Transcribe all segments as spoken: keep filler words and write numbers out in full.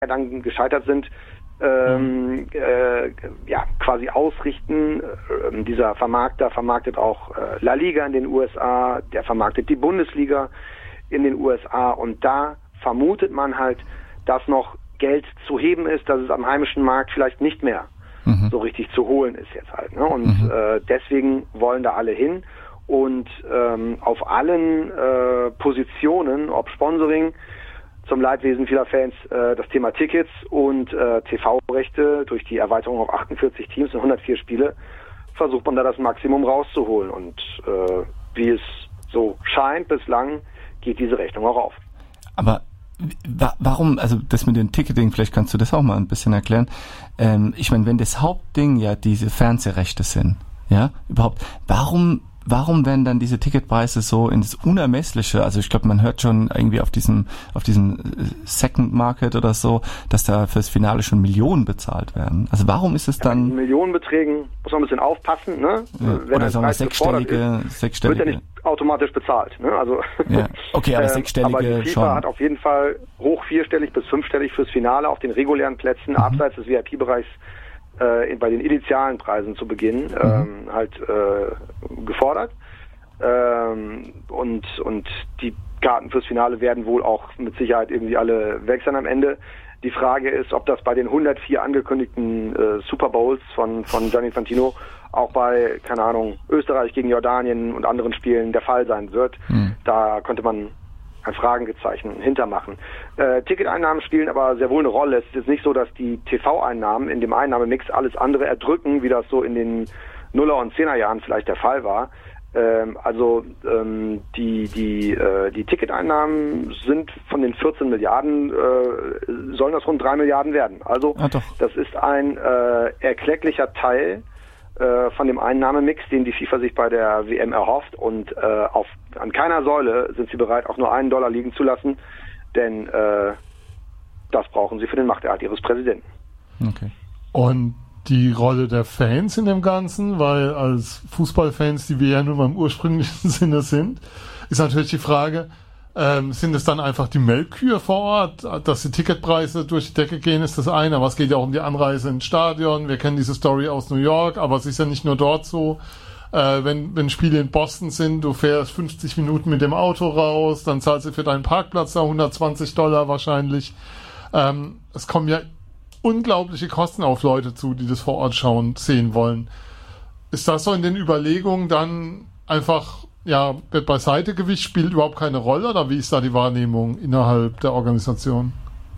dann gescheitert sind, ähm, äh, ja, quasi ausrichten. Äh, dieser Vermarkter vermarktet auch äh, La Liga in den U S A, der vermarktet die Bundesliga in den U S A und da vermutet man halt, dass noch Geld zu heben ist, dass es am heimischen Markt vielleicht nicht mehr mhm. so richtig zu holen ist jetzt halt. Ne? Und mhm. äh, deswegen wollen da alle hin und ähm, auf allen äh, Positionen, ob Sponsoring, zum Leidwesen vieler Fans äh, das Thema Tickets und äh, T V-Rechte durch die Erweiterung auf achtundvierzig Teams und hundertvier Spiele versucht man da das Maximum rauszuholen. Und äh, wie es so scheint bislang, geht diese Rechnung auch auf. Aber wa- warum, also das mit dem Ticketing, vielleicht kannst du das auch mal ein bisschen erklären. Ähm, ich meine, wenn das Hauptding ja diese Fernsehrechte sind, ja, überhaupt, warum Warum werden dann diese Ticketpreise so ins Unermessliche? Also ich glaube, man hört schon irgendwie auf diesem auf diesem Second Market oder so, dass da fürs Finale schon Millionen bezahlt werden. Also warum ist es dann... Ja, Millionenbeträgen muss man ein bisschen aufpassen, ne? Ja. Wenn oder sagen wir sechsstellige, ist, sechsstellige... wird ja nicht automatisch bezahlt, ne? Also, ja. Okay, aber sechsstellige aber die FIFA schon. hat auf jeden Fall hoch vierstellig bis fünfstellig fürs Finale auf den regulären Plätzen, mhm. abseits des V I P-Bereichs, äh, bei den initialen Preisen zu Beginn mhm. ähm, halt äh, gefordert. Ähm, und, und die Karten fürs Finale werden wohl auch mit Sicherheit irgendwie alle weg sein am Ende. Die Frage ist, ob das bei den hundertvier angekündigten äh, Super Bowls von, von Gianni Infantino auch bei, keine Ahnung, Österreich gegen Jordanien und anderen Spielen der Fall sein wird. Mhm. Da könnte man ein Fragezeichen hintermachen. Äh, Ticketeinnahmen spielen aber sehr wohl eine Rolle. Es ist jetzt nicht so, dass die T V-Einnahmen in dem Einnahmemix alles andere erdrücken, wie das so in den Nuller- und Zehnerjahren vielleicht der Fall war. Ähm, also ähm, die die äh, die Ticketeinnahmen sind von den vierzehn Milliarden, äh, sollen das rund drei Milliarden werden. Also ah, doch. Das ist ein äh, erklecklicher Teil äh, von dem Einnahmemix, den die FIFA sich bei der W M erhofft, und äh, auf an keiner Säule sind sie bereit, auch nur einen Dollar liegen zu lassen, denn äh, das brauchen sie für den Machterhalt ihres Präsidenten. Okay. Und die Rolle der Fans in dem Ganzen, weil als Fußballfans, die wir ja nun mal im ursprünglichen Sinne sind, ist natürlich die Frage, ähm, sind es dann einfach die Melkkühe vor Ort, dass die Ticketpreise durch die Decke gehen, ist das eine, aber es geht ja auch um die Anreise ins Stadion. Wir kennen diese Story aus New York, aber es ist ja nicht nur dort so. Äh, wenn, wenn Spiele in Boston sind, du fährst fünfzig Minuten mit dem Auto raus, dann zahlst du für deinen Parkplatz da hundertzwanzig Dollar wahrscheinlich. Ähm, es kommen ja unglaubliche Kosten auf Leute zu, die das vor Ort schauen, sehen wollen. Ist das so in den Überlegungen dann einfach, ja, wird beiseite Gewicht, spielt überhaupt keine Rolle, oder wie ist da die Wahrnehmung innerhalb der Organisation?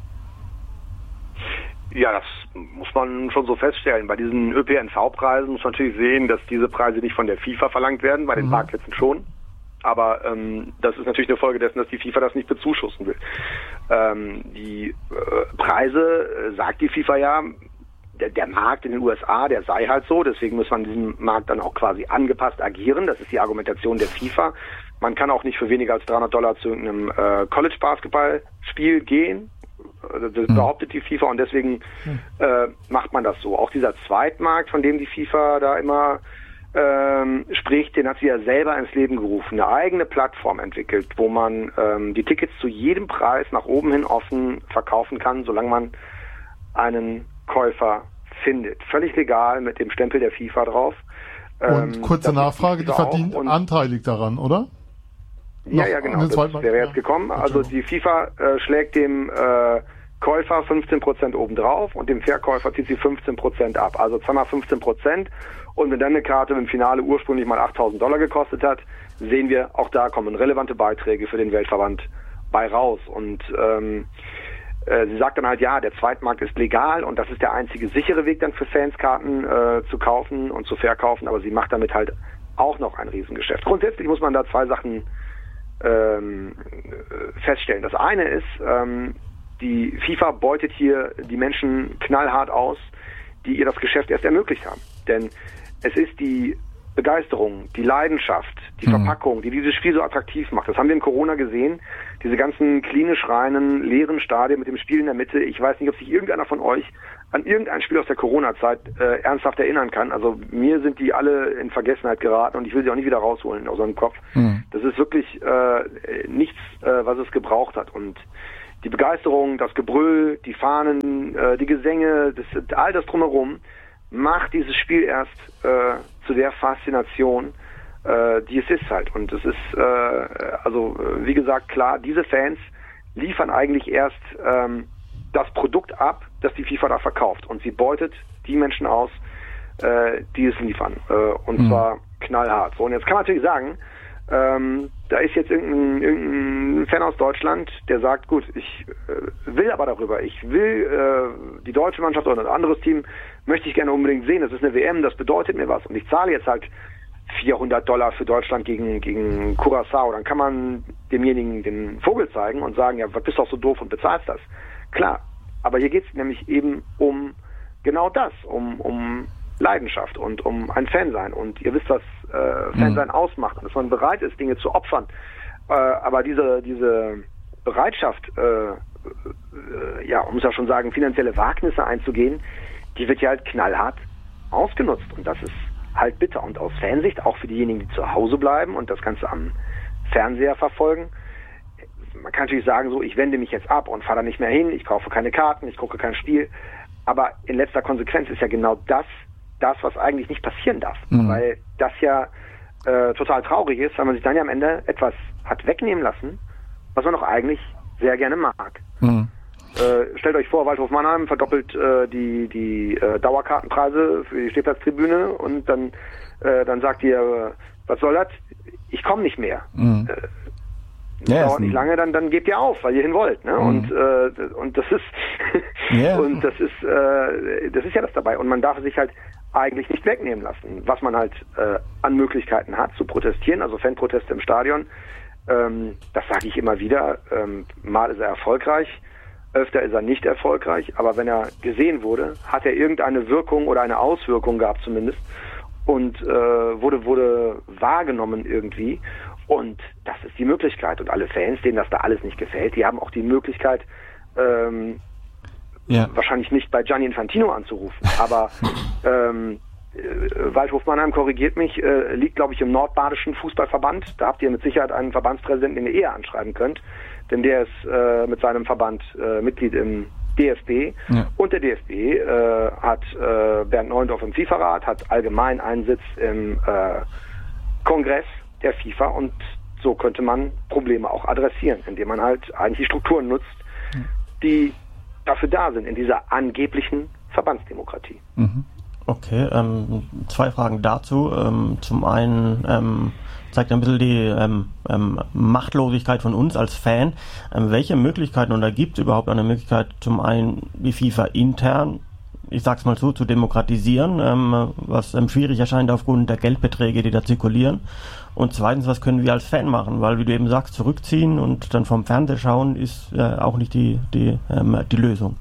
Ja, das muss man schon so feststellen. Bei diesen Ö P N V-Preisen muss man natürlich sehen, dass diese Preise nicht von der FIFA verlangt werden, bei den mhm. Parkplätzen schon. Aber ähm, das ist natürlich eine Folge dessen, dass die FIFA das nicht bezuschussen will. Ähm, die äh, Preise, äh, sagt die FIFA ja, der, der Markt in den U S A, der sei halt so, deswegen muss man diesem Markt dann auch quasi angepasst agieren. Das ist die Argumentation der FIFA. Man kann auch nicht für weniger als dreihundert Dollar zu irgendeinem äh, College-Basketball-Spiel gehen. Das behauptet die FIFA, und deswegen äh, macht man das so. Auch dieser Zweitmarkt, von dem die FIFA da immer ähm, spricht, den hat sie ja selber ins Leben gerufen. Eine eigene Plattform entwickelt, wo man ähm, die Tickets zu jedem Preis nach oben hin offen verkaufen kann, solange man einen Käufer findet. Völlig legal mit dem Stempel der FIFA drauf. Und ähm, kurze Nachfrage, die verdient anteilig daran, oder? Ja, ja, genau, das wäre jetzt gekommen. Also die FIFA äh, schlägt dem äh, Käufer fünfzehn Prozent obendrauf und dem Verkäufer zieht sie fünfzehn Prozent ab. Also zweimal fünfzehn Prozent. Und wenn dann eine Karte im Finale ursprünglich mal achttausend Dollar gekostet hat, sehen wir, auch da kommen relevante Beiträge für den Weltverband bei raus. Und ähm, äh, sie sagt dann halt, ja, der Zweitmarkt ist legal und das ist der einzige sichere Weg dann für Fans, Karten äh, zu kaufen und zu verkaufen. Aber sie macht damit halt auch noch ein Riesengeschäft. Grundsätzlich muss man da zwei Sachen Ähm, feststellen. Das eine ist, ähm, die FIFA beutet hier die Menschen knallhart aus, die ihr das Geschäft erst ermöglicht haben. Denn es ist die Begeisterung, die Leidenschaft, die mhm. Verpackung, die dieses Spiel so attraktiv macht. Das haben wir in Corona gesehen. Diese ganzen klinisch reinen, leeren Stadien mit dem Spiel in der Mitte. Ich weiß nicht, ob sich irgendeiner von euch an irgendein Spiel aus der Corona-Zeit äh, ernsthaft erinnern kann. Also mir sind die alle in Vergessenheit geraten und ich will sie auch nicht wieder rausholen aus seinem Kopf. Mhm. Das ist wirklich äh, nichts, äh, was es gebraucht hat. Und die Begeisterung, das Gebrüll, die Fahnen, äh, die Gesänge, das, all das drumherum macht dieses Spiel erst äh, zu der Faszination, äh, die es ist halt. Und es ist, äh, also wie gesagt, klar, diese Fans liefern eigentlich erst ähm, das Produkt ab, das die FIFA da verkauft. Und sie beutet die Menschen aus, äh, die es liefern. Äh, und mhm. zwar knallhart. So, und jetzt kann man natürlich sagen, ähm, da ist jetzt irgendein, irgendein Fan aus Deutschland, der sagt, gut, ich äh, will aber darüber, ich will äh, die deutsche Mannschaft oder ein anderes Team möchte ich gerne unbedingt sehen, das ist eine W M, das bedeutet mir was und ich zahle jetzt halt vierhundert Dollar für Deutschland gegen, gegen Curaçao, dann kann man demjenigen den Vogel zeigen und sagen, ja, was bist du auch so doof und bezahlst das. Klar, aber hier geht es nämlich eben um genau das, um, um Leidenschaft und um ein Fan sein. Und ihr wisst, was äh, Fansein mhm. ausmacht, dass man bereit ist, Dinge zu opfern. Äh, aber diese diese Bereitschaft, äh, äh, ja, man muss ja schon sagen, finanzielle Wagnisse einzugehen, die wird ja halt knallhart ausgenutzt. Und das ist halt bitter. Und aus Fansicht, auch für diejenigen, die zu Hause bleiben und das Ganze am Fernseher verfolgen, man kann natürlich sagen, so, ich wende mich jetzt ab und fahre da nicht mehr hin, ich kaufe keine Karten, ich gucke kein Spiel. Aber in letzter Konsequenz ist ja genau das, das, was eigentlich nicht passieren darf. Mhm. Weil das ja äh, total traurig ist, weil man sich dann ja am Ende etwas hat wegnehmen lassen, was man doch eigentlich sehr gerne mag. Mhm. Äh, stellt euch vor, Waldhof Mannheim verdoppelt äh, die, die äh, Dauerkartenpreise für die Stehplatztribüne und dann, äh, dann sagt ihr, äh, was soll das? Ich komme nicht mehr. Mhm. Äh, Ja, dauert nicht lange, dann dann gebt ihr auf, weil ihr hin wollt, ne? Mhm. Und äh, und das ist yeah. und das ist äh, das ist ja das dabei und man darf sich halt eigentlich nicht wegnehmen lassen, was man halt äh, an Möglichkeiten hat zu protestieren, also Fanproteste im Stadion. Ähm, das sage ich immer wieder. Ähm, mal ist er erfolgreich, öfter ist er nicht erfolgreich, aber wenn er gesehen wurde, hat er irgendeine Wirkung oder eine Auswirkung gehabt zumindest und äh, wurde wurde wahrgenommen irgendwie. Und das ist die Möglichkeit. Und alle Fans, denen das da alles nicht gefällt, die haben auch die Möglichkeit, ähm, ja. wahrscheinlich nicht bei Gianni Infantino anzurufen. Aber ähm, äh, Waldhof Mannheim, korrigiert mich, äh, liegt, glaube ich, im Nordbadischen Fußballverband. Da habt ihr mit Sicherheit einen Verbandspräsidenten, den ihr eher anschreiben könnt. Denn der ist äh, mit seinem Verband äh, Mitglied im D F B. Ja. Und der D F B äh, hat äh, Bernd Neuendorf im FIFA-Rat, hat allgemein einen Sitz im äh, Kongress der FIFA und so könnte man Probleme auch adressieren, indem man halt eigentlich die Strukturen nutzt, die dafür da sind, in dieser angeblichen Verbandsdemokratie. Okay, ähm, zwei Fragen dazu. Ähm, zum einen ähm, zeigt ein bisschen die ähm, ähm, Machtlosigkeit von uns als Fan. Ähm, welche Möglichkeiten, und da gibt es überhaupt eine Möglichkeit, zum einen die FIFA intern, ich sag's mal so, zu demokratisieren, ähm, was ähm, schwierig erscheint aufgrund der Geldbeträge, die da zirkulieren. Und zweitens, was können wir als Fan machen? Weil, wie du eben sagst, zurückziehen und dann vom Fernseher schauen ist äh, auch nicht die, die, ähm, die Lösung.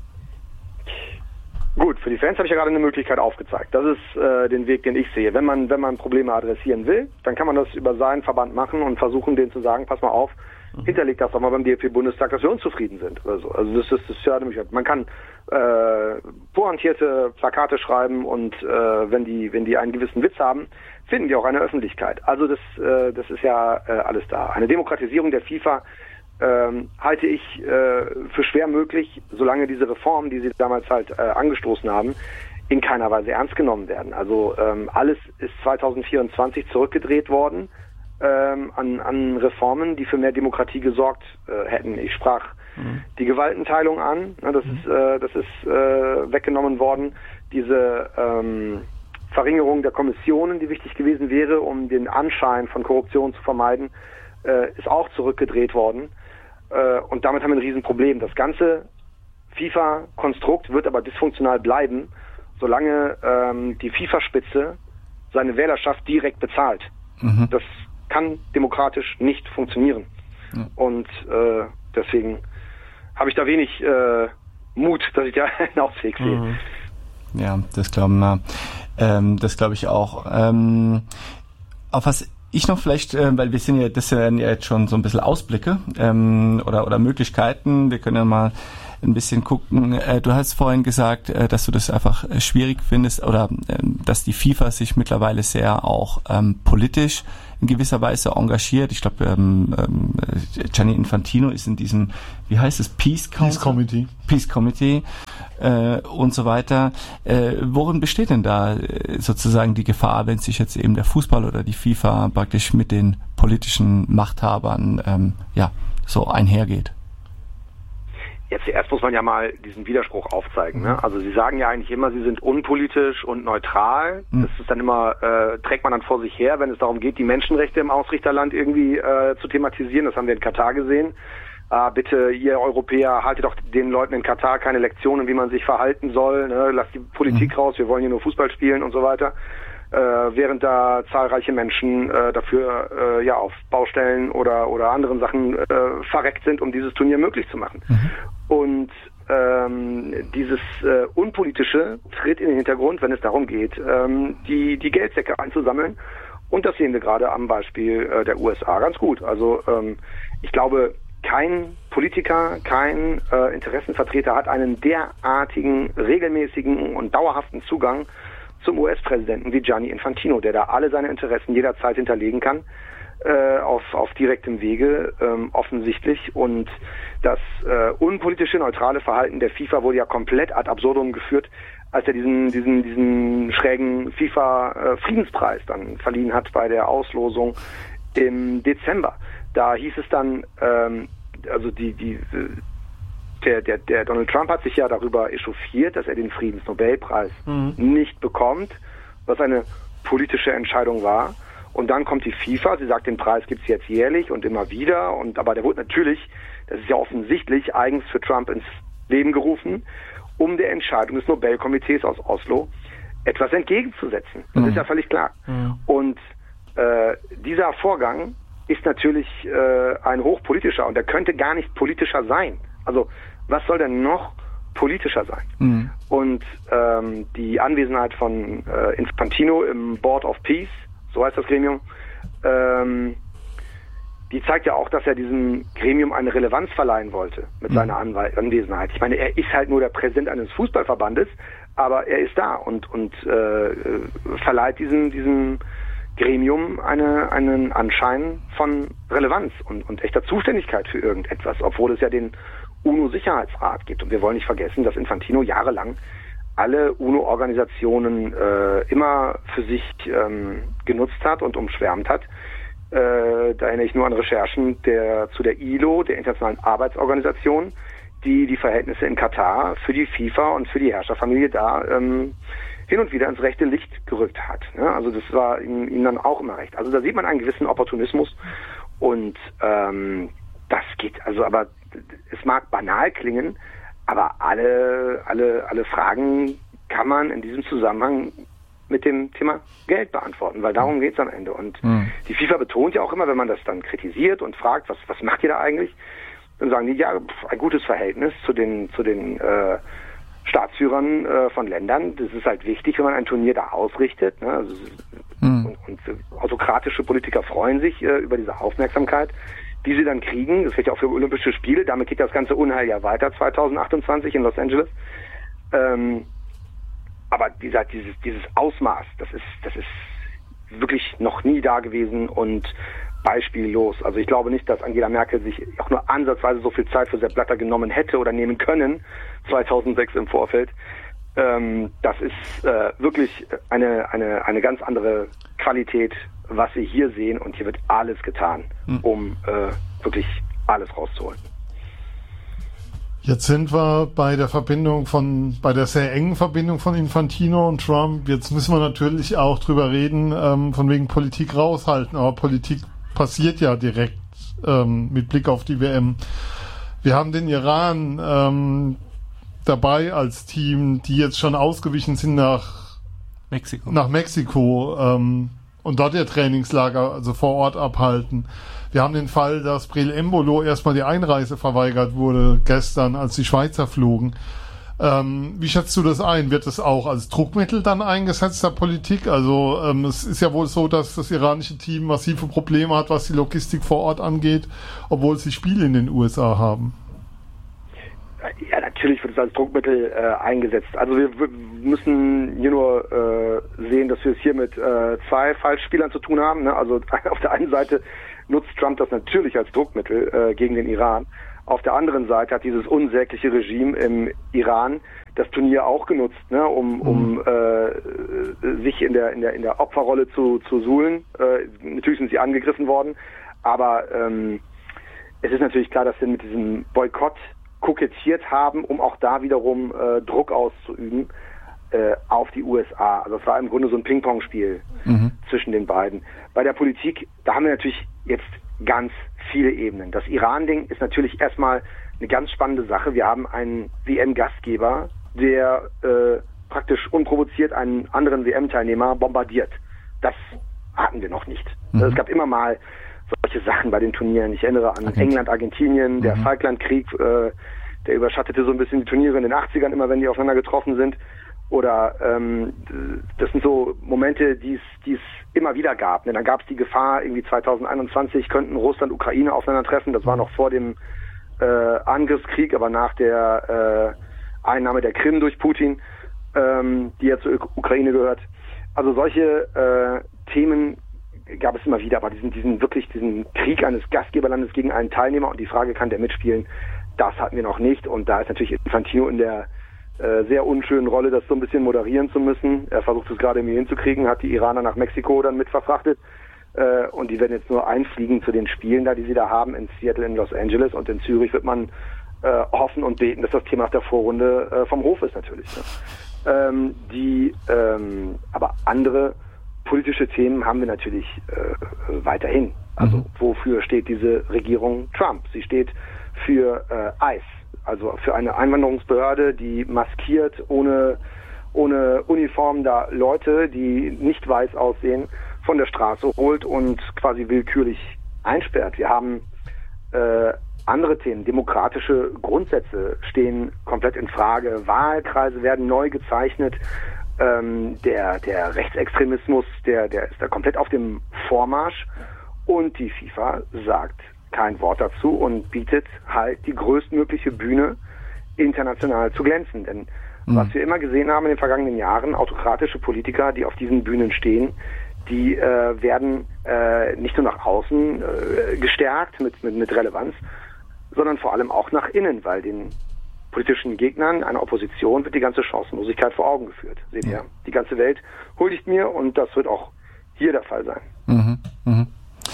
Gut, für die Fans habe ich ja gerade eine Möglichkeit aufgezeigt. Das ist äh, den Weg, den ich sehe. Wenn man, wenn man Probleme adressieren will, dann kann man das über seinen Verband machen und versuchen, denen zu sagen, pass mal auf, hinterlegt das doch mal beim D F B-Bundestag, dass wir unzufrieden sind oder so. Also das ist das ist ja nämlich, man kann äh, pointierte Plakate schreiben und äh, wenn die wenn die einen gewissen Witz haben, finden die auch eine Öffentlichkeit. Also das äh, das ist ja äh, alles da. Eine Demokratisierung der FIFA ähm, halte ich äh, für schwer möglich, solange diese Reformen, die sie damals halt äh, angestoßen haben, in keiner Weise ernst genommen werden. Also ähm, alles ist zwanzig vierundzwanzig zurückgedreht worden. Ähm, an, an Reformen, die für mehr Demokratie gesorgt äh, hätten. Ich sprach mhm. die Gewaltenteilung an, ne, das mhm. ist, äh, das ist äh, weggenommen worden. Diese ähm, Verringerung der Kommissionen, die wichtig gewesen wäre, um den Anschein von Korruption zu vermeiden, äh, ist auch zurückgedreht worden. Äh, und damit haben wir ein Riesenproblem. Das ganze FIFA-Konstrukt wird aber dysfunktional bleiben, solange ähm, die FIFA-Spitze seine Wählerschaft direkt bezahlt. Mhm. Das kann demokratisch nicht funktionieren. Ja. Und äh, deswegen habe ich da wenig äh, Mut, dass ich da einen Ausweg sehe. Mhm. Ja, das glauben wir. Ähm, das glaube ich auch. Ähm, auf was ich noch vielleicht, äh, weil wir sind ja, das sind ja jetzt schon so ein bisschen Ausblicke ähm, oder oder Möglichkeiten. Wir können ja mal ein bisschen gucken. Äh, du hast vorhin gesagt, äh, dass du das einfach äh, schwierig findest oder äh, dass die FIFA sich mittlerweile sehr auch ähm, politisch in gewisser Weise engagiert. Ich glaube, ähm, ähm, Gianni Infantino ist in diesem, wie heißt es, Peace Council? Peace Committee. Peace Committee äh, und so weiter. Äh, worin besteht denn da äh, sozusagen die Gefahr, wenn sich jetzt eben der Fußball oder die FIFA praktisch mit den politischen Machthabern ähm, ja so einhergeht? Jetzt zuerst muss man ja mal diesen Widerspruch aufzeigen. Ne? Also Sie sagen ja eigentlich immer, Sie sind unpolitisch und neutral. Mhm. Das ist dann immer, äh, trägt man dann vor sich her, wenn es darum geht, die Menschenrechte im Ausrichterland irgendwie äh, zu thematisieren. Das haben wir in Katar gesehen. Äh, bitte, ihr Europäer, haltet doch den Leuten in Katar keine Lektionen, wie man sich verhalten soll. Ne? Lasst die Politik mhm. raus, wir wollen hier nur Fußball spielen und so weiter. Äh, während da zahlreiche Menschen äh, dafür äh, ja auf Baustellen oder oder anderen Sachen äh, verreckt sind, um dieses Turnier möglich zu machen. Mhm. Und ähm, dieses äh, Unpolitische tritt in den Hintergrund, wenn es darum geht, ähm, die die Geldsäcke einzusammeln. Und das sehen wir gerade am Beispiel äh, der U S A ganz gut. Also ähm, ich glaube, kein Politiker, kein äh, Interessenvertreter hat einen derartigen, regelmäßigen und dauerhaften Zugang zum U S-Präsidenten wie Gianni Infantino, der da alle seine Interessen jederzeit hinterlegen kann, äh, auf, auf direktem Wege, ähm, offensichtlich. Und das äh, unpolitische, neutrale Verhalten der FIFA wurde ja komplett ad absurdum geführt, als er diesen, diesen, diesen schrägen FIFA-Friedenspreis dann verliehen hat bei der Auslosung im Dezember. Da hieß es dann, ähm, also die, die, Der, der, der Donald Trump hat sich ja darüber echauffiert, dass er den Friedensnobelpreis mhm. nicht bekommt, was eine politische Entscheidung war. Und dann kommt die FIFA, sie sagt, den Preis gibt's jetzt jährlich und immer wieder. Und aber der wurde natürlich, das ist ja offensichtlich, eigens für Trump ins Leben gerufen, um der Entscheidung des Nobelkomitees aus Oslo etwas entgegenzusetzen. Das mhm. ist ja völlig klar. Mhm. Und äh, dieser Vorgang ist natürlich äh, ein hochpolitischer und der könnte gar nicht politischer sein. Also was soll denn noch politischer sein? Mhm. Und ähm, die Anwesenheit von äh, Infantino im Board of Peace, so heißt das Gremium, ähm, die zeigt ja auch, dass er diesem Gremium eine Relevanz verleihen wollte mit mhm. seiner Anwe- Anwesenheit. Ich meine, er ist halt nur der Präsident eines Fußballverbandes, aber er ist da und und äh, verleiht diesem diesem Gremium eine, einen Anschein von Relevanz und, und echter Zuständigkeit für irgendetwas, obwohl es ja den UNO-Sicherheitsrat gibt. Und wir wollen nicht vergessen, dass Infantino jahrelang alle UNO-Organisationen äh, immer für sich ähm, genutzt hat und umschwärmt hat. Äh, da erinnere ich nur an Recherchen der zu der I L O, der Internationalen Arbeitsorganisation, die die Verhältnisse in Katar für die FIFA und für die Herrscherfamilie da ähm, hin und wieder ins rechte Licht gerückt hat. Ne? Also das war ihm, ihm dann auch immer recht. Also da sieht man einen gewissen Opportunismus und ähm, das geht, also aber es mag banal klingen, aber alle, alle, alle Fragen kann man in diesem Zusammenhang mit dem Thema Geld beantworten, weil darum geht's am Ende. Und mhm. die FIFA betont ja auch immer, wenn man das dann kritisiert und fragt, was, was macht ihr da eigentlich? Dann sagen die, ja, ein gutes Verhältnis zu den, zu den äh, Staatsführern äh, von Ländern. Das ist halt wichtig, wenn man ein Turnier da ausrichtet. Ne? Also, mhm. und, und autokratische Politiker freuen sich äh, über diese Aufmerksamkeit, die sie dann kriegen. Das wird ja auch für Olympische Spiele. Damit geht das ganze Unheil ja weiter zwanzig achtundzwanzig in Los Angeles. Ähm, aber dieser, dieses, dieses Ausmaß, das ist, das ist wirklich noch nie da gewesen und beispiellos. Also ich glaube nicht, dass Angela Merkel sich auch nur ansatzweise so viel Zeit für Sepp Blatter genommen hätte oder nehmen können, zweitausendsechs im Vorfeld. Ähm, das ist äh, wirklich eine, eine, eine ganz andere Qualität, was wir hier sehen, und hier wird alles getan, um äh, wirklich alles rauszuholen. Jetzt sind wir bei der Verbindung von, bei der sehr engen Verbindung von Infantino und Trump. Jetzt müssen wir natürlich auch drüber reden, ähm, von wegen Politik raushalten, aber Politik passiert ja direkt ähm, mit Blick auf die W M. Wir haben den Iran ähm, dabei als Team, die jetzt schon ausgewichen sind nach Mexiko, nach Mexiko ähm, und dort ihr Trainingslager also vor Ort abhalten. Wir haben den Fall, dass Breel Embolo erstmal die Einreise verweigert wurde gestern, als die Schweizer flogen. Ähm, wie schätzt du das ein? Wird das auch als Druckmittel dann eingesetzt der Politik? Also ähm, es ist ja wohl so, dass das iranische Team massive Probleme hat, was die Logistik vor Ort angeht, obwohl sie Spiele in den U S A haben. Ja, natürlich wird es als Druckmittel äh, eingesetzt. Also wir w- müssen hier nur äh, sehen, dass wir es hier mit äh, zwei Falschspielern zu tun haben. Ne? Also auf der einen Seite nutzt Trump das natürlich als Druckmittel äh, gegen den Iran. Auf der anderen Seite hat dieses unsägliche Regime im Iran das Turnier auch genutzt, ne, um, um äh, sich in der in der in der Opferrolle zu zu suhlen. Äh, natürlich sind sie angegriffen worden, aber ähm, es ist natürlich klar, dass sie mit diesem Boykott kokettiert haben, um auch da wiederum äh, Druck auszuüben äh, auf die U S A. Also es war im Grunde so ein Ping-Pong-Spiel mhm. zwischen den beiden. Bei der Politik, da haben wir natürlich jetzt ganz viele Ebenen. Das Iran-Ding ist natürlich erstmal eine ganz spannende Sache. Wir haben einen W M-Gastgeber, der äh, praktisch unprovoziert einen anderen W M-Teilnehmer bombardiert. Das hatten wir noch nicht. Mhm. Also es gab immer mal solche Sachen bei den Turnieren. Ich erinnere an okay. England, Argentinien, der mhm. Falklandkrieg, äh, der überschattete so ein bisschen die Turniere in den achtzigern, immer wenn die aufeinander getroffen sind. Oder ähm, das sind so Momente, die es immer wieder gab. Ne? Dann gab es die Gefahr, irgendwie zwanzig einundzwanzig könnten Russland und Ukraine aufeinandertreffen. Das war noch vor dem äh, Angriffskrieg, aber nach der äh, Einnahme der Krim durch Putin, ähm, die ja zur Ukraine gehört. Also solche äh, Themen gab es immer wieder, aber diesen, diesen wirklich diesen Krieg eines Gastgeberlandes gegen einen Teilnehmer und die Frage, kann der mitspielen, das hatten wir noch nicht. Und da ist natürlich Infantino in der äh, sehr unschönen Rolle, das so ein bisschen moderieren zu müssen. Er versucht es gerade irgendwie hinzukriegen, hat die Iraner nach Mexiko dann mit verfrachtet äh, und die werden jetzt nur einfliegen zu den Spielen da, die sie da haben, in Seattle, in Los Angeles, und in Zürich wird man äh, hoffen und beten, dass das Thema nach der Vorrunde äh, vom Hof ist natürlich. Ne? Ähm, die ähm, aber andere politische Themen haben wir natürlich äh, weiterhin. Also mhm. wofür steht diese Regierung Trump? Sie steht für äh, ICE, also für eine Einwanderungsbehörde, die maskiert, ohne, ohne Uniform da Leute, die nicht weiß aussehen, von der Straße holt und quasi willkürlich einsperrt. Wir haben äh, andere Themen. Demokratische Grundsätze stehen komplett in Frage. Wahlkreise werden neu gezeichnet. Ähm, der, der Rechtsextremismus, der, der ist da komplett auf dem Vormarsch, und die FIFA sagt kein Wort dazu und bietet halt die größtmögliche Bühne, international zu glänzen. Denn mhm. was wir immer gesehen haben in den vergangenen Jahren, autokratische Politiker, die auf diesen Bühnen stehen, die äh, werden äh, nicht nur nach außen äh, gestärkt mit, mit, mit Relevanz, sondern vor allem auch nach innen, weil den politischen Gegnern einer Opposition wird die ganze Chancenlosigkeit vor Augen geführt. Seht ihr, ja. Die ganze Welt huldigt mir, und das wird auch hier der Fall sein. Mhm, mhm.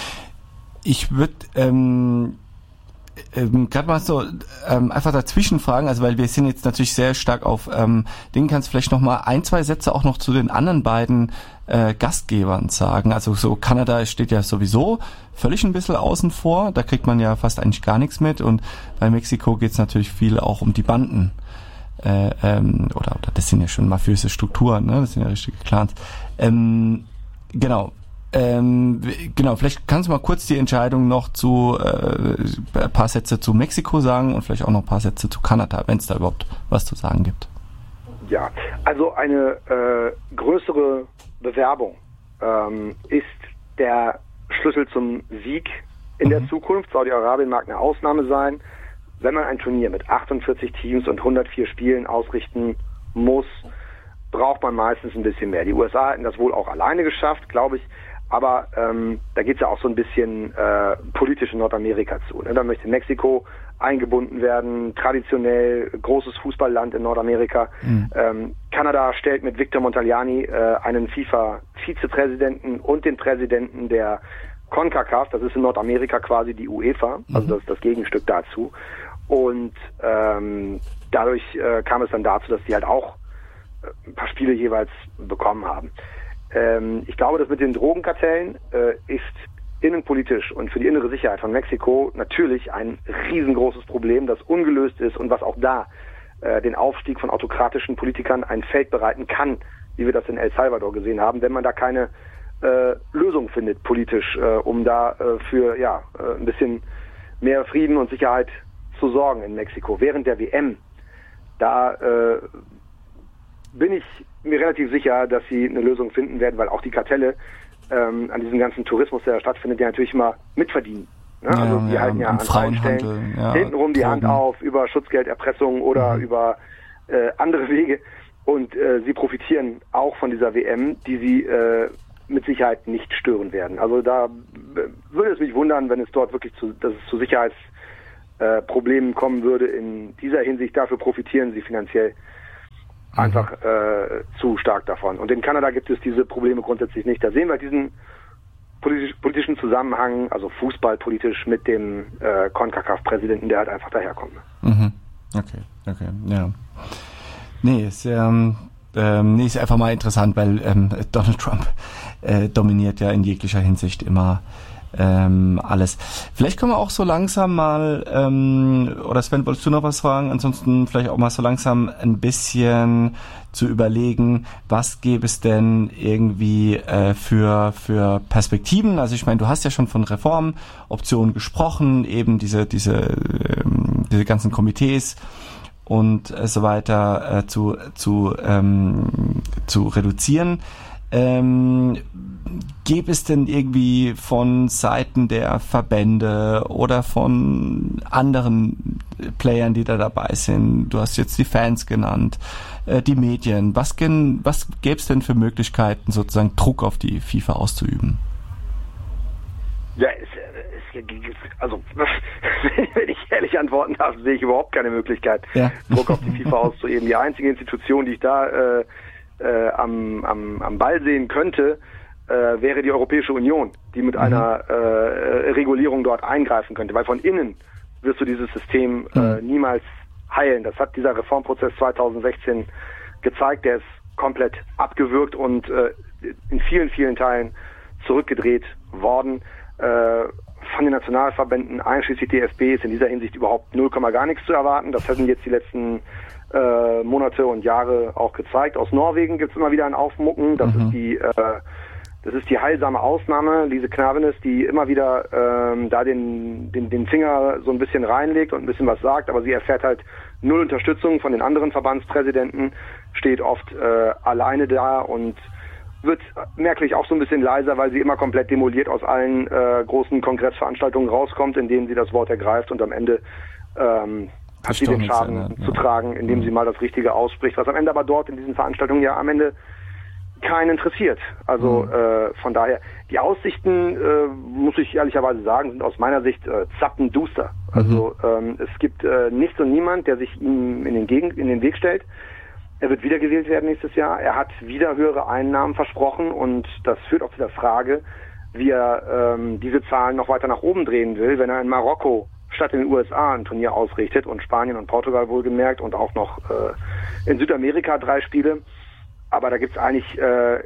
Ich würde ähm, ähm, gerade mal so ähm, einfach dazwischen fragen, also weil wir sind jetzt natürlich sehr stark auf ähm, Dingen, kannst du vielleicht noch mal ein, zwei Sätze auch noch zu den anderen beiden äh, Gastgebern sagen. Also so Kanada steht ja sowieso völlig ein bisschen außen vor, da kriegt man ja fast eigentlich gar nichts mit, und bei Mexiko geht es natürlich viel auch um die Banden. Äh, ähm, oder, oder das sind ja schon mafiöse Strukturen, ne? Das sind ja richtige Clans. Ähm, genau. Ähm, genau, vielleicht kannst du mal kurz die Entscheidung noch zu äh, ein paar Sätze zu Mexiko sagen und vielleicht auch noch ein paar Sätze zu Kanada, wenn es da überhaupt was zu sagen gibt. Ja, also eine äh, größere Bewerbung ähm, ist der Schlüssel zum Sieg in mhm. der Zukunft. Saudi-Arabien mag eine Ausnahme sein. Wenn man ein Turnier mit achtundvierzig Teams und hundertvier Spielen ausrichten muss, braucht man meistens ein bisschen mehr. Die U S A hätten das wohl auch alleine geschafft, glaube ich. Aber ähm, da geht es ja auch so ein bisschen äh, politisch in Nordamerika zu. Ne? Da möchte Mexiko eingebunden werden, traditionell großes Fußballland in Nordamerika. Mhm. Ähm, Kanada stellt mit Victor Montagliani äh, einen FIFA-Vizepräsidenten und den Präsidenten der CONCACAF, das ist in Nordamerika quasi die UEFA, mhm. also das ist das Gegenstück dazu. Und ähm, dadurch äh, kam es dann dazu, dass die halt auch äh, ein paar Spiele jeweils bekommen haben. Ähm, ich glaube, das mit den Drogenkartellen äh, ist innenpolitisch und für die innere Sicherheit von Mexiko natürlich ein riesengroßes Problem, das ungelöst ist und was auch da äh, den Aufstieg von autokratischen Politikern ein Feld bereiten kann, wie wir das in El Salvador gesehen haben, wenn man da keine äh, Lösung findet politisch, äh, um da äh, für ja äh, ein bisschen mehr Frieden und Sicherheit zu sorgen in Mexiko. Während der W M, da äh, bin ich mir relativ sicher, dass sie eine Lösung finden werden, weil auch die Kartelle ähm, an diesem ganzen Tourismus, der da stattfindet, ja natürlich immer mitverdienen Ne? Ja, also die ja, halten ja an Frauenstellen ja, hintenrum die Hand auf über Schutzgelderpressung oder mhm. über äh, andere Wege. Und äh, sie profitieren auch von dieser W M, die sie äh, mit Sicherheit nicht stören werden. Also da äh, würde es mich wundern, wenn es dort wirklich zu, dass es zu Sicherheitsproblemen äh, kommen würde. In dieser Hinsicht, dafür profitieren sie finanziell mhm. einfach äh, zu stark davon. Und in Kanada gibt es diese Probleme grundsätzlich nicht. Da sehen wir diesen politisch, politischen Zusammenhang, also fußballpolitisch mit dem äh, CONCACAF-Präsidenten, der halt einfach daherkommt. Mhm. Okay, okay, ja. Nee, ist, ähm, ähm, nee, ist einfach mal interessant, weil ähm, Donald Trump äh, dominiert ja in jeglicher Hinsicht immer ähm, alles. Vielleicht können wir auch so langsam mal, ähm, oder Sven, wolltest du noch was fragen? Ansonsten vielleicht auch mal so langsam ein bisschen zu überlegen, was gäbe es denn irgendwie äh, für für Perspektiven? Also ich meine, du hast ja schon von Reformoptionen gesprochen, eben diese diese ähm, diese ganzen Komitees und so weiter äh, zu zu ähm, zu reduzieren. Ähm, gäbe es denn irgendwie von Seiten der Verbände oder von anderen Playern, die da dabei sind, du hast jetzt die Fans genannt, äh, die Medien, was, gen, was gäbe es denn für Möglichkeiten, sozusagen Druck auf die FIFA auszuüben? Ja, es, es, also wenn ich ehrlich antworten darf, sehe ich überhaupt keine Möglichkeit, ja. Druck auf die FIFA auszuüben. Die einzige Institution, die ich da äh, äh, am, am, am Ball sehen könnte, äh, wäre die Europäische Union, die mit mhm. einer äh, Regulierung dort eingreifen könnte. Weil von innen wirst du dieses System mhm. äh, niemals heilen. Das hat dieser Reformprozess zweitausendsechzehn gezeigt. Der ist komplett abgewürgt und äh, in vielen, vielen Teilen zurückgedreht worden. Äh, von den Nationalverbänden, einschließlich D F B, ist in dieser Hinsicht überhaupt null Komma gar nichts zu erwarten. Das hätten jetzt die letzten äh, Monate und Jahre auch gezeigt. Aus Norwegen gibt es immer wieder ein Aufmucken. Das mhm. ist die äh, das ist die heilsame Ausnahme, Lise Knavenes, die immer wieder ähm, da den, den den Finger so ein bisschen reinlegt und ein bisschen was sagt, aber sie erfährt halt null Unterstützung von den anderen Verbandspräsidenten, steht oft äh, alleine da und wird merklich auch so ein bisschen leiser, weil sie immer komplett demoliert aus allen äh, großen Kongressveranstaltungen rauskommt, in denen sie das Wort ergreift und am Ende ähm, hat sie den Schaden ändert, ja. zu tragen, indem mhm. sie mal das Richtige ausspricht, was am Ende aber dort in diesen Veranstaltungen ja am Ende keinen interessiert. Also mhm. äh, von daher, die Aussichten, äh, muss ich ehrlicherweise sagen, sind aus meiner Sicht äh, zappenduster. Mhm. Also ähm, es gibt äh, nichts und niemand, der sich ihm in den, Gegend, in den Weg stellt. Er wird wiedergewählt werden nächstes Jahr. Er hat wieder höhere Einnahmen versprochen und das führt auch zu der Frage, wie er ähm, diese Zahlen noch weiter nach oben drehen will, wenn er in Marokko statt in den U S A ein Turnier ausrichtet und Spanien und Portugal wohlgemerkt und auch noch äh, in Südamerika drei Spiele. Aber da gibt es eigentlich äh,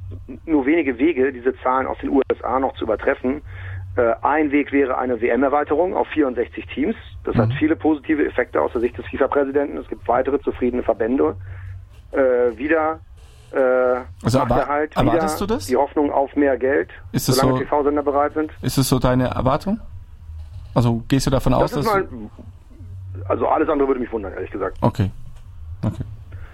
nur wenige Wege, diese Zahlen aus den U S A noch zu übertreffen. Äh, ein Weg wäre eine W M-Erweiterung auf vierundsechzig Teams. Das mhm. hat viele positive Effekte aus der Sicht des FIFA-Präsidenten. Es gibt weitere zufriedene Verbände. Äh, wieder äh, also aber, halt erwartest wieder du das? Die Hoffnung auf mehr Geld, ist es solange so, T V-Sender bereit sind. Ist es so deine Erwartung? Also gehst du davon aus, das dass... Mal, also alles andere würde mich wundern, ehrlich gesagt. Okay. okay.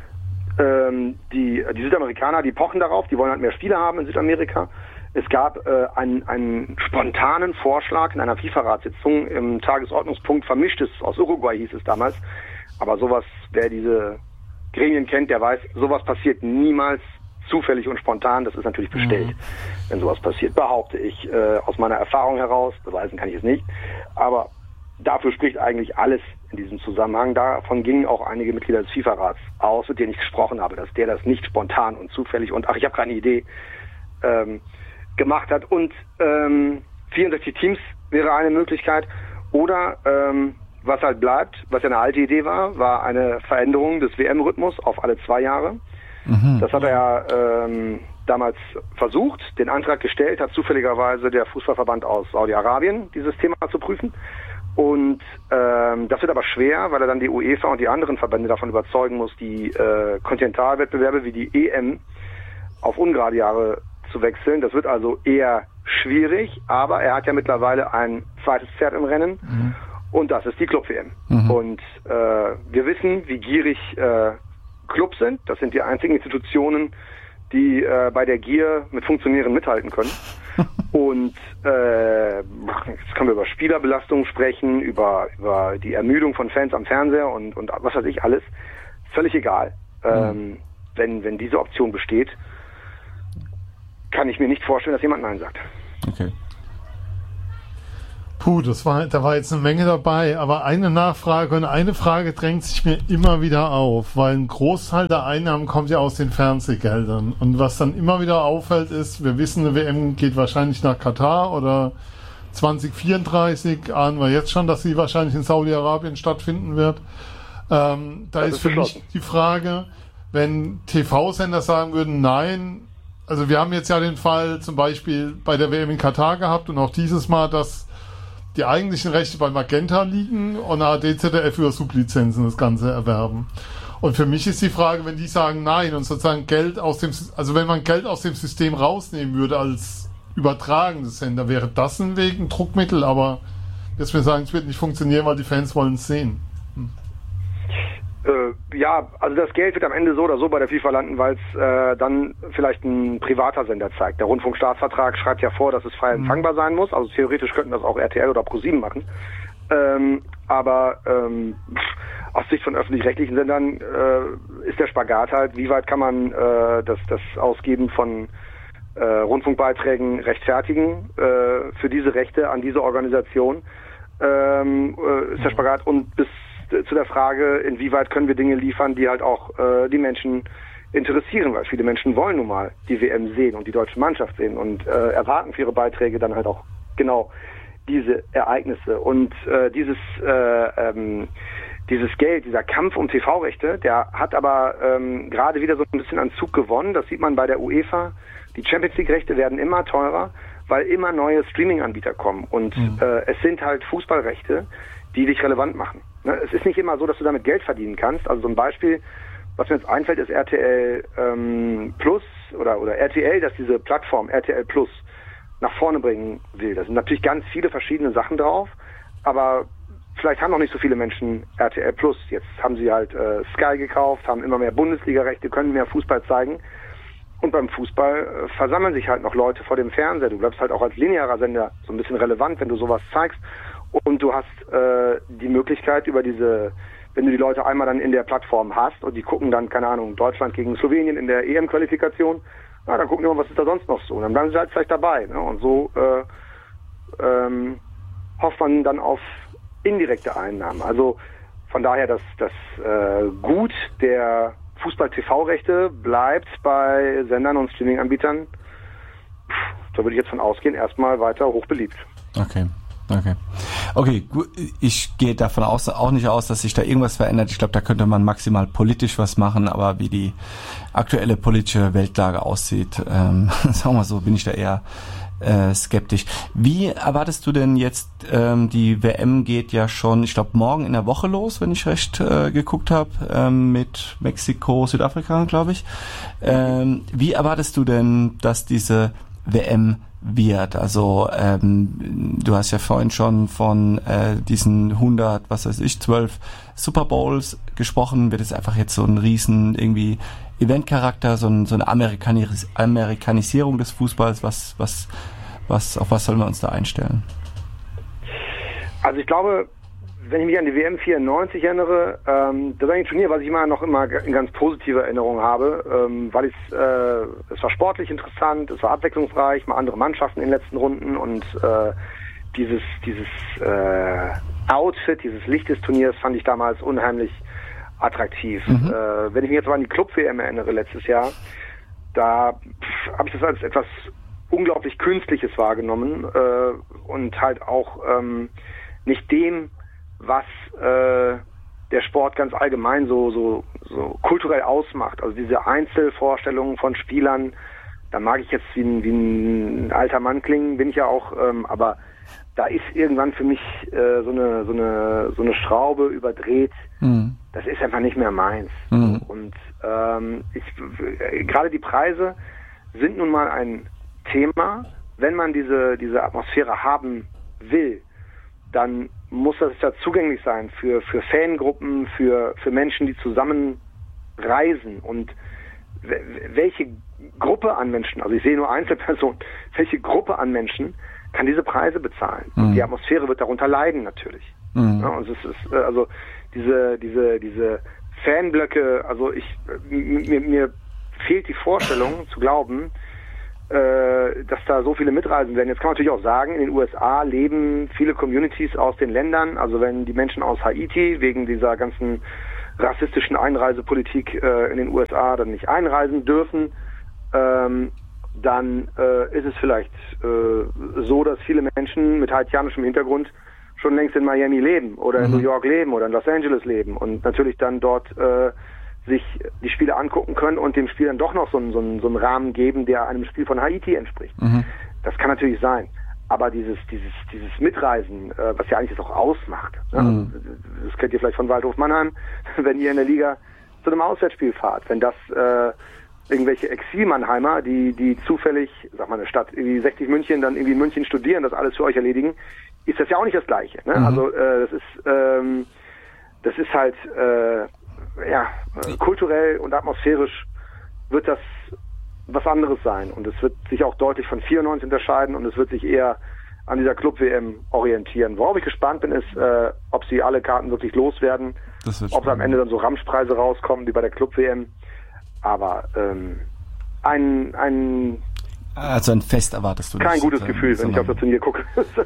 Ähm, die, die Südamerikaner, die pochen darauf, die wollen halt mehr Spiele haben in Südamerika. Es gab äh, einen, einen spontanen Vorschlag in einer FIFA-Ratssitzung im Tagesordnungspunkt Vermischtes aus Uruguay, hieß es damals. Aber sowas, wer diese Gremien kennt, der weiß, sowas passiert niemals zufällig und spontan. Das ist natürlich bestellt, mhm. wenn sowas passiert, behaupte ich äh, aus meiner Erfahrung heraus. Beweisen kann ich es nicht. Aber dafür spricht eigentlich alles in diesem Zusammenhang. Davon gingen auch einige Mitglieder des FIFA-Rats aus, mit denen ich gesprochen habe, dass der das nicht spontan und zufällig und ach, ich habe keine Idee ähm, gemacht hat. Und ähm, vierundsechzig Teams wäre eine Möglichkeit. Oder ähm, was halt bleibt, was ja eine alte Idee war, war eine Veränderung des W M-Rhythmus auf alle zwei Jahre. Mhm. Das hat er ja ähm, damals versucht, den Antrag gestellt, hat zufälligerweise der Fußballverband aus Saudi-Arabien dieses Thema zu prüfen. Und ähm, das wird aber schwer, weil er dann die UEFA und die anderen Verbände davon überzeugen muss, die äh, Kontinentalwettbewerbe wie die E M auf ungerade Jahre zu wechseln. Das wird also eher schwierig, aber er hat ja mittlerweile ein zweites Pferd im Rennen. Mhm. Und das ist die Club-W M. Mhm. Und äh, wir wissen, wie gierig äh, Clubs sind. Das sind die einzigen Institutionen, die äh, bei der Gier mit Funktionären mithalten können. Und äh, jetzt können wir über Spielerbelastung sprechen, über über die Ermüdung von Fans am Fernseher und und was weiß ich alles. Völlig egal. Mhm. Ähm, wenn wenn diese Option besteht, kann ich mir nicht vorstellen, dass jemand Nein sagt. Okay. Puh, das war, da war jetzt eine Menge dabei, aber eine Nachfrage und eine Frage drängt sich mir immer wieder auf, weil ein Großteil der Einnahmen kommt ja aus den Fernsehgeldern. Und was dann immer wieder auffällt ist, wir wissen, eine W M geht wahrscheinlich nach Katar oder zwanzig vierunddreißig, ahnen wir jetzt schon, dass sie wahrscheinlich in Saudi-Arabien stattfinden wird. Ähm, da das ist, ist für mich die Frage, wenn T V-Sender sagen würden, nein, also wir haben jetzt ja den Fall zum Beispiel bei der W M in Katar gehabt und auch dieses Mal, dass die eigentlichen Rechte bei Magenta liegen und A R D, Z D F über Sublizenzen das Ganze erwerben. Und für mich ist die Frage, wenn die sagen nein und sozusagen Geld aus dem, also wenn man Geld aus dem System rausnehmen würde als übertragendes Sender, wäre das ein Weg, ein Druckmittel, aber jetzt wir sagen, es wird nicht funktionieren, weil die Fans wollen es sehen. Hm. Äh, ja, also das Geld wird am Ende so oder so bei der FIFA landen, weil es äh, dann vielleicht ein privater Sender zeigt. Der Rundfunkstaatsvertrag schreibt ja vor, dass es frei empfangbar sein muss. Also theoretisch könnten das auch R T L oder ProSieben machen. Ähm, aber ähm, aus Sicht von öffentlich-rechtlichen Sendern äh, ist der Spagat halt, wie weit kann man äh, das, das Ausgeben von äh, Rundfunkbeiträgen rechtfertigen äh, für diese Rechte an diese Organisation. Ähm, äh, ist der Spagat und bis zu der Frage, inwieweit können wir Dinge liefern, die halt auch äh, die Menschen interessieren, weil viele Menschen wollen nun mal die W M sehen und die deutsche Mannschaft sehen und äh, erwarten für ihre Beiträge dann halt auch genau diese Ereignisse. Und äh, dieses äh, ähm, dieses Geld, dieser Kampf um T V-Rechte, der hat aber ähm, gerade wieder so ein bisschen an Zug gewonnen. Das sieht man bei der UEFA. Die Champions League-Rechte werden immer teurer, weil immer neue Streaming-Anbieter kommen. Und mhm. äh, es sind halt Fußballrechte, die dich relevant machen. Es ist nicht immer so, dass du damit Geld verdienen kannst. Also so ein Beispiel, was mir jetzt einfällt, ist R T L ähm, Plus oder, oder R T L, dass diese Plattform R T L Plus nach vorne bringen will. Da sind natürlich ganz viele verschiedene Sachen drauf, aber vielleicht haben noch nicht so viele Menschen R T L Plus. Jetzt haben sie halt äh, Sky gekauft, haben immer mehr Bundesliga-Rechte, können mehr Fußball zeigen. Und beim Fußball äh, versammeln sich halt noch Leute vor dem Fernseher. Du bleibst halt auch als linearer Sender so ein bisschen relevant, wenn du sowas zeigst. Und du hast äh, die Möglichkeit über diese, wenn du die Leute einmal dann in der Plattform hast und die gucken dann, keine Ahnung, Deutschland gegen Slowenien in der E M-Qualifikation, na, dann gucken die mal, was ist da sonst noch so. Und dann bleiben sie halt vielleicht dabei. Ne? Und so äh, ähm, hofft man dann auf indirekte Einnahmen. Also von daher, dass das äh, Gut der Fußball-T V-Rechte bleibt bei Sendern und Streaming-Anbietern, da würde ich jetzt von ausgehen, erstmal weiter hochbeliebt. Okay. Okay. Okay, gut. Ich gehe davon aus, auch nicht aus, dass sich da irgendwas verändert. Ich glaube, da könnte man maximal politisch was machen, aber wie die aktuelle politische Weltlage aussieht, ähm, sagen wir mal so, bin ich da eher äh, skeptisch. Wie erwartest du denn jetzt, ähm, die W M geht ja schon, ich glaube, morgen in der Woche los, wenn ich recht äh, geguckt habe, ähm, mit Mexiko, Südafrika, glaube ich. Ähm, wie erwartest du denn, dass diese W M wird. Also ähm, du hast ja vorhin schon von äh, diesen hundert, was weiß ich, zwölf Super Bowls gesprochen. Wird es einfach jetzt so ein riesen irgendwie Eventcharakter, so, ein, so eine Amerikanis- Amerikanisierung des Fußballs? Was, was, was, auf was sollen wir uns da einstellen? Also ich glaube, wenn ich mich an die W M vierundneunzig erinnere, ähm, das war ein Turnier, was ich immer noch immer in ganz positive Erinnerung habe, ähm, weil es, äh, es war sportlich interessant, es war abwechslungsreich, mal andere Mannschaften in den letzten Runden und äh, dieses dieses äh, Outfit, dieses Licht des Turniers fand ich damals unheimlich attraktiv. Mhm. Äh, wenn ich mich jetzt mal an die Club-W M erinnere letztes Jahr, da habe ich das als etwas unglaublich Künstliches wahrgenommen äh, und halt auch ähm, nicht dem, was äh, der Sport ganz allgemein so so so kulturell ausmacht. Also diese Einzelvorstellungen von Spielern, da mag ich jetzt wie ein, wie ein alter Mann klingen, bin ich ja auch, ähm, aber da ist irgendwann für mich äh, so eine so eine so eine Schraube überdreht. Mhm. Das ist einfach nicht mehr meins. Mhm. Und ähm, ich äh, gerade die Preise sind nun mal ein Thema. Wenn man diese diese Atmosphäre haben will, dann muss das ja zugänglich sein für für Fangruppen, für für Menschen, die zusammen reisen. Und welche Gruppe an Menschen, also ich sehe nur Einzelpersonen, welche Gruppe an Menschen kann diese Preise bezahlen? Mhm. Und die Atmosphäre wird darunter leiden natürlich. Mhm. Ja, und es ist, also diese, diese, diese Fanblöcke, also ich, mir, mir fehlt die Vorstellung zu glauben, äh, dass da so viele mitreisen werden. Jetzt kann man natürlich auch sagen, in den U S A leben viele Communities aus den Ländern, also wenn die Menschen aus Haiti wegen dieser ganzen rassistischen Einreisepolitik äh, in den U S A dann nicht einreisen dürfen, ähm, dann äh, ist es vielleicht äh, so, dass viele Menschen mit haitianischem Hintergrund schon längst in Miami leben oder in mhm. New York leben oder in Los Angeles leben und natürlich dann dort äh, sich die Spiele angucken können und dem Spiel dann doch noch so einen, so einen, so einen Rahmen geben, der einem Spiel von Haiti entspricht. Mhm. Das kann natürlich sein. Aber dieses, dieses, dieses Mitreisen, äh, was ja eigentlich das auch ausmacht, mhm. ne? Das kennt ihr vielleicht von Waldhof Mannheim, wenn ihr in der Liga zu einem Auswärtsspiel fahrt, wenn das äh, irgendwelche Exil-Mannheimer, die, die zufällig, sag mal, eine Stadt, irgendwie sechzig München, dann irgendwie in München studieren, das alles für euch erledigen, ist das ja auch nicht das Gleiche. Ne? Mhm. Also äh, das ist ähm, das ist halt äh, ja kulturell und atmosphärisch wird das was anderes sein und es wird sich auch deutlich von vierundneunzig unterscheiden und es wird sich eher an dieser Club-W M orientieren. Worauf ich gespannt bin, ist, äh, ob sie alle Karten wirklich loswerden, ob am Ende dann so Ramschpreise rauskommen wie bei der Club-W M. Aber ähm, ein ein Also ein Fest erwartest du nicht? Kein gutes Gefühl, wenn ich auf das Turnier gucke.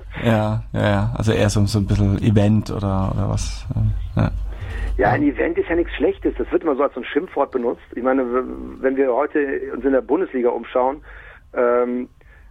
ja, ja, ja. Also eher so, so ein bisschen Event oder, oder was. Ja. ja, ein Event ist ja nichts Schlechtes. Das wird immer so als so ein Schimpfwort benutzt. Ich meine, wenn wir heute uns in der Bundesliga umschauen, ähm,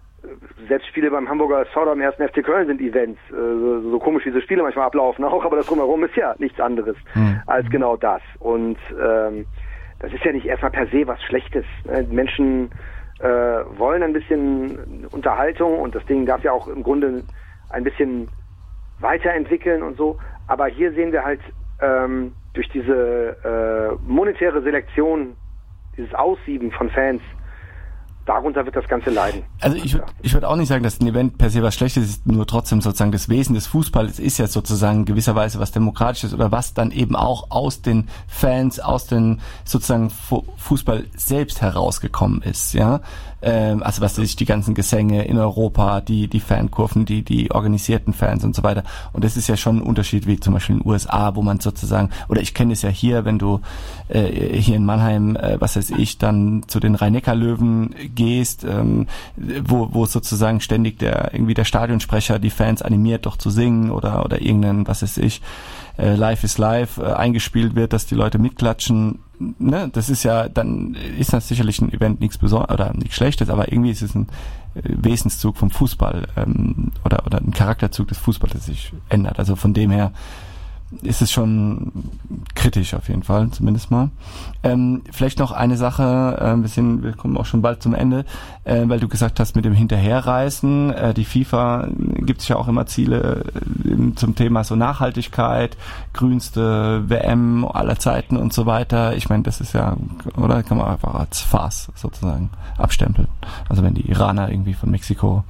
selbst Spiele beim Hamburger S V oder am ersten F C Köln sind Events. Äh, so, so komisch diese Spiele manchmal ablaufen auch, aber das Drumherum ist ja nichts anderes hm. als genau das. Und ähm, das ist ja nicht erstmal per se was Schlechtes. Die Menschen äh, wollen ein bisschen Unterhaltung und das Ding darf ja auch im Grunde ein bisschen weiterentwickeln und so. Aber hier sehen wir halt ähm, durch diese äh, monetäre Selektion, dieses Aussieben von Fans, darunter wird das Ganze leiden. Also ich würde ich würd auch nicht sagen, dass ein Event per se was Schlechtes ist, nur trotzdem sozusagen das Wesen des Fußballs ist ja sozusagen gewisserweise was Demokratisches oder was dann eben auch aus den Fans, aus den sozusagen Fußball selbst herausgekommen ist, ja. Ähm, also was sich die ganzen Gesänge in Europa, die die Fankurven, die die organisierten Fans und so weiter. Und das ist ja schon ein Unterschied wie zum Beispiel in den U S A, wo man sozusagen, oder ich kenne es ja hier, wenn du äh, hier in Mannheim, äh, was weiß ich, dann zu den Rhein-Neckar-Löwen gehst, ähm, wo, wo sozusagen ständig der irgendwie der Stadionsprecher die Fans animiert, doch zu singen oder oder irgendein, was weiß ich, äh, Life is Life äh, eingespielt wird, dass die Leute mitklatschen. Ne? Das ist ja, dann ist das sicherlich ein Event nichts Besonderes oder nichts Schlechtes, aber irgendwie ist es ein äh, Wesenszug vom Fußball ähm, oder oder ein Charakterzug des Fußballs, der sich ändert. Also von dem her ist es schon kritisch auf jeden Fall, zumindest mal. Ähm, vielleicht noch eine Sache, äh, wir, sind, wir kommen auch schon bald zum Ende, äh, weil du gesagt hast, mit dem Hinterherreisen, äh, die FIFA gibt sich ja auch immer Ziele äh, zum Thema so Nachhaltigkeit, grünste W M aller Zeiten und so weiter. Ich meine, das ist ja, oder kann man einfach als Farce sozusagen abstempeln. Also wenn die Iraner irgendwie von Mexiko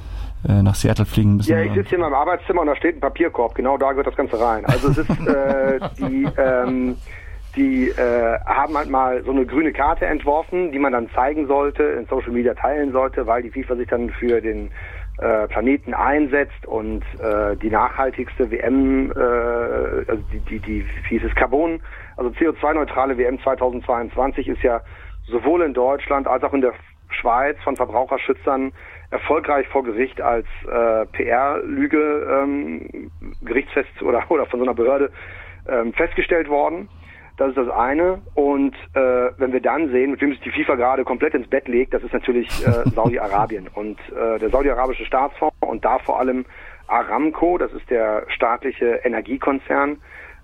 nach Seattle fliegen müssen. Ja, ich sitze hier in meinem Arbeitszimmer und da steht ein Papierkorb. Genau da gehört das Ganze rein. Also es ist, äh, die, ähm, die äh, haben halt mal so eine grüne Karte entworfen, die man dann zeigen sollte, in Social Media teilen sollte, weil die FIFA sich dann für den äh, Planeten einsetzt und äh, die nachhaltigste W M, äh, also die, die, die, wie hieß es, Carbon, also C O zwei neutrale W M zweitausendzweiundzwanzig ist ja sowohl in Deutschland als auch in der Schweiz von Verbraucherschützern erfolgreich vor Gericht als äh, P R-Lüge ähm, gerichtsfest oder oder von so einer Behörde ähm, festgestellt worden. Das ist das eine. Und äh, wenn wir dann sehen, mit wem sich die FIFA gerade komplett ins Bett legt, das ist natürlich äh, Saudi-Arabien. Und äh, der saudi-arabische Staatsfonds und da vor allem Aramco, das ist der staatliche Energiekonzern,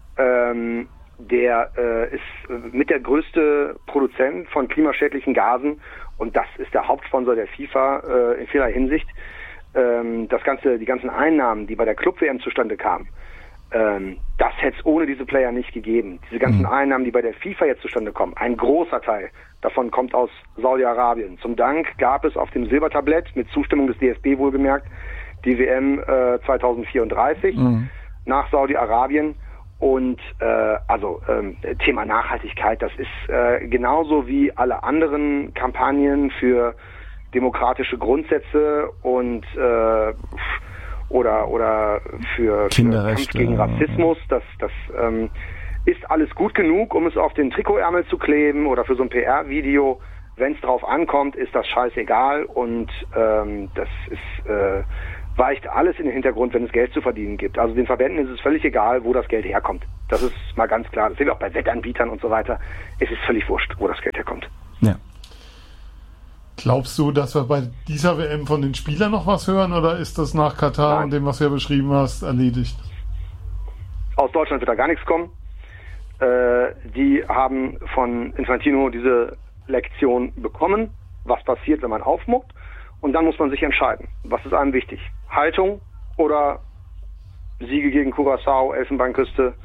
ähm, der äh, ist mit der größte Produzent von klimaschädlichen Gasen und das ist der Hauptsponsor der FIFA äh, in vieler Hinsicht. Ähm, das ganze, die ganzen Einnahmen, die bei der Club-W M zustande kamen, ähm, das hätte es ohne diese Player nicht gegeben. Diese ganzen mhm. Einnahmen, die bei der FIFA jetzt zustande kommen, ein großer Teil davon kommt aus Saudi-Arabien. Zum Dank gab es auf dem Silbertablett, mit Zustimmung des D F B wohlgemerkt, die W M äh, zweitausendvierunddreißig mhm. nach Saudi-Arabien. Und äh, also ähm, Thema Nachhaltigkeit, das ist äh, genauso wie alle anderen Kampagnen für demokratische Grundsätze und äh, oder oder für, für Kampf gegen Rassismus. Das das ähm, ist alles gut genug, um es auf den Trikotärmel zu kleben oder für so ein P R-Video. Wenn es drauf ankommt, ist das scheißegal und ähm, das ist äh, weicht alles in den Hintergrund, wenn es Geld zu verdienen gibt. Also den Verbänden ist es völlig egal, wo das Geld herkommt. Das ist mal ganz klar. Das sehen wir auch bei Wettanbietern und so weiter. Es ist völlig wurscht, wo das Geld herkommt. Ja. Glaubst du, dass wir bei dieser W M von den Spielern noch was hören oder ist das nach Katar Nein. und dem, was du ja beschrieben hast, erledigt? Aus Deutschland wird da gar nichts kommen. Äh, die haben von Infantino diese Lektion bekommen, was passiert, wenn man aufmuckt. Und dann muss man sich entscheiden. Was ist einem wichtig? Haltung oder Siege gegen Curaçao, Elfenbeinküste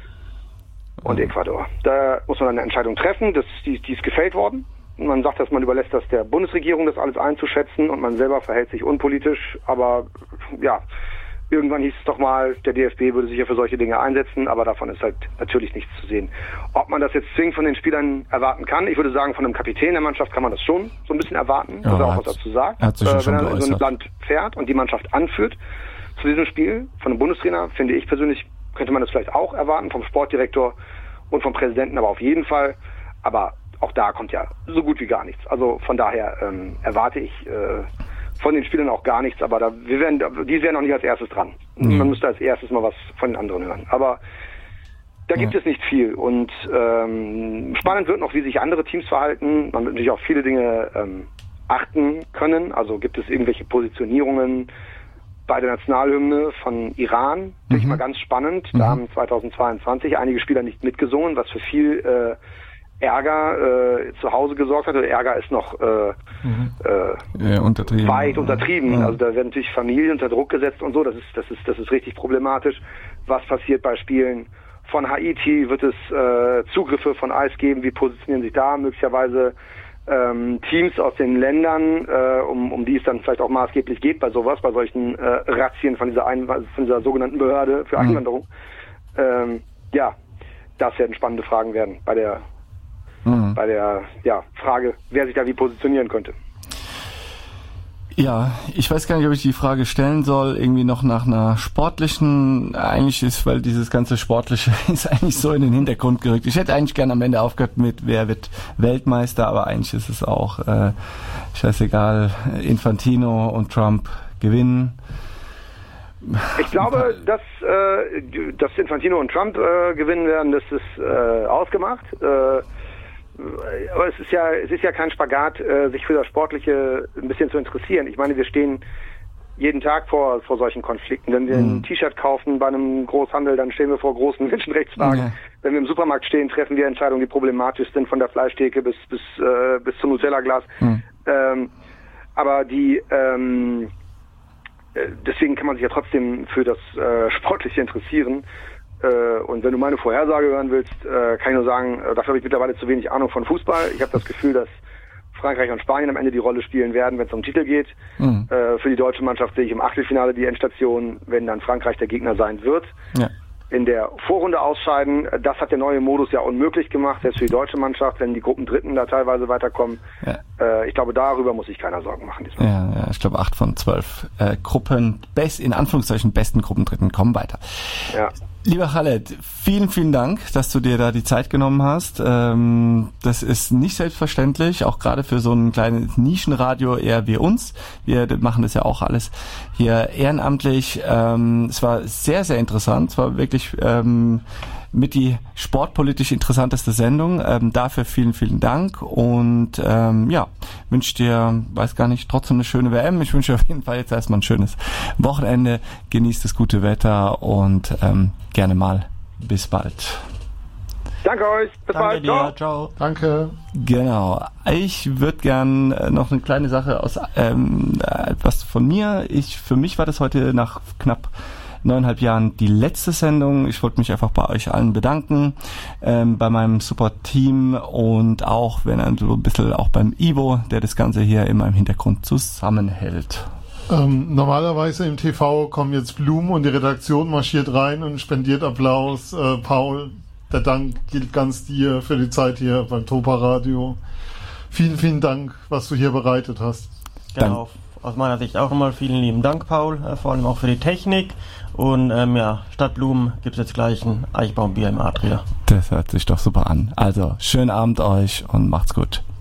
und Ecuador? Da muss man eine Entscheidung treffen. Das, die, die ist gefällt worden. Man sagt, dass man überlässt das der Bundesregierung, das alles einzuschätzen und man selber verhält sich unpolitisch. Aber ja, irgendwann hieß es doch mal, der D F B würde sich ja für solche Dinge einsetzen, aber davon ist halt natürlich nichts zu sehen. Ob man das jetzt zwingend von den Spielern erwarten kann, ich würde sagen, von einem Kapitän der Mannschaft kann man das schon so ein bisschen erwarten, dass ja, er auch hat, was dazu sagt. Hat sich äh, schon wenn er in so ein geäußert. Land fährt und die Mannschaft anführt zu diesem Spiel. Von einem Bundestrainer, finde ich persönlich, könnte man das vielleicht auch erwarten, vom Sportdirektor und vom Präsidenten, aber auf jeden Fall. Aber auch da kommt ja so gut wie gar nichts. Also von daher ähm, erwarte ich äh, von den Spielern auch gar nichts, aber da, wir werden, die wären noch nicht als erstes dran. Mhm. Man müsste als erstes mal was von den anderen hören. Aber da gibt ja. es nicht viel. Und ähm, spannend wird noch, wie sich andere Teams verhalten. Man wird natürlich auf viele Dinge ähm, achten können. Also gibt es irgendwelche Positionierungen bei der Nationalhymne von Iran. Mhm. Finde ich mal ganz spannend. Mhm. Da haben zweitausendzweiundzwanzig einige Spieler nicht mitgesungen, was für viel äh, Ärger äh, zu Hause gesorgt hat. Der Ärger ist noch äh, mhm. äh, ja, untertrieben. weit untertrieben. Ja. Also da werden natürlich Familien unter Druck gesetzt und so. Das ist das ist das ist richtig problematisch. Was passiert bei Spielen von Haiti? Wird es äh, Zugriffe von I C E geben? Wie positionieren sich da möglicherweise ähm, Teams aus den Ländern, äh, um um die es dann vielleicht auch maßgeblich geht bei sowas, bei solchen äh, Razzien von dieser Ein- von dieser sogenannten Behörde für Einwanderung? Mhm. Ähm, ja, das werden spannende Fragen werden bei der Mhm. bei der ja, Frage, wer sich da wie positionieren könnte. Ja, ich weiß gar nicht, ob ich die Frage stellen soll, irgendwie noch nach einer sportlichen, eigentlich ist, weil dieses ganze Sportliche ist eigentlich so in den Hintergrund gerückt. Ich hätte eigentlich gerne am Ende aufgehört mit, wer wird Weltmeister, aber eigentlich ist es auch, äh, scheißegal, Infantino und Trump gewinnen. Ich glaube, dass, äh, dass Infantino und Trump äh, gewinnen werden, das ist äh, ausgemacht. Äh, Aber es ist ja, es ist ja kein Spagat, äh, sich für das Sportliche ein bisschen zu interessieren. Ich meine, wir stehen jeden Tag vor, vor solchen Konflikten. Wenn wir ein T-Shirt kaufen bei einem Großhandel, dann stehen wir vor großen Menschenrechtsfragen. Ja. Wenn wir im Supermarkt stehen, treffen wir Entscheidungen, die problematisch sind, von der Fleischtheke bis, bis, äh, bis zum Nutella-Glas. Mhm. Ähm, aber die, ähm, deswegen kann man sich ja trotzdem für das äh, Sportliche interessieren. Äh, und wenn du meine Vorhersage hören willst, äh, kann ich nur sagen, äh, dafür habe ich mittlerweile zu wenig Ahnung von Fußball. Ich habe das Gefühl, dass Frankreich und Spanien am Ende die Rolle spielen werden, wenn es um Titel geht. Mhm. Äh, für die deutsche Mannschaft sehe ich im Achtelfinale die Endstation, wenn dann Frankreich der Gegner sein wird. Ja. In der Vorrunde ausscheiden, das hat der neue Modus ja unmöglich gemacht, selbst für die deutsche Mannschaft, wenn die Gruppendritten da teilweise weiterkommen. Ja. Äh, ich glaube, darüber muss sich keiner Sorgen machen diesmal. Ja, ja, ich glaube, acht von zwölf äh, Gruppen, best, in Anführungszeichen besten Gruppendritten kommen weiter. Ja. Lieber Khaled, vielen, vielen Dank, dass du dir da die Zeit genommen hast. Ähm, das ist nicht selbstverständlich, auch gerade für so ein kleines Nischenradio eher wie uns. Wir machen das ja auch alles hier ehrenamtlich. Ähm, es war sehr, sehr interessant. Es war wirklich ähm, mit die sportpolitisch interessanteste Sendung. Ähm, dafür vielen, vielen Dank und ähm, ja, wünsche dir, weiß gar nicht, trotzdem eine schöne W M. Ich wünsche dir auf jeden Fall jetzt erstmal ein schönes Wochenende. Genießt das gute Wetter und ähm, gerne mal bis bald. Danke euch. Bis Danke bald. dir. Ciao. Ciao. Danke. Genau. Ich würde gern noch eine kleine Sache aus ähm, etwas von mir. Ich für mich war das heute nach knapp neuneinhalb Jahren die letzte Sendung. Ich wollte mich einfach bei euch allen bedanken, ähm, bei meinem Support-Team und auch, wenn ein, so ein bisschen auch beim Ivo, der das Ganze hier immer im Hintergrund zusammenhält. Ähm, normalerweise im T V kommen jetzt Blumen und die Redaktion marschiert rein und spendiert Applaus. Äh, Paul, der Dank gilt ganz dir für die Zeit hier beim Topa Radio. Vielen, vielen Dank, was du hier bereitet hast. Genau, aus meiner Sicht auch nochmal vielen lieben Dank, Paul, äh, vor allem auch für die Technik. Und ähm, ja, statt Blumen gibt es jetzt gleich ein Eichbaumbier im Adria. Das hört sich doch super an. Also, schönen Abend euch und macht's gut.